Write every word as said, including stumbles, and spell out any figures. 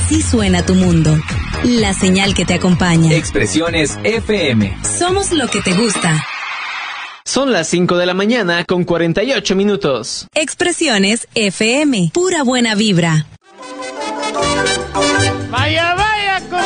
Así suena tu mundo. La señal que te acompaña. Expresiones F M. Somos lo que te gusta. Son las cinco de la mañana con cuarenta y ocho minutos. Expresiones F M. Pura buena vibra.